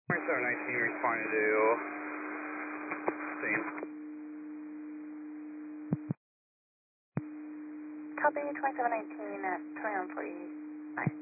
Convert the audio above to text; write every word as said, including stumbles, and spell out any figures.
twenty-seven nineteen responding to scene. Copy twenty-seven nineteen at twenty-one forty-nine.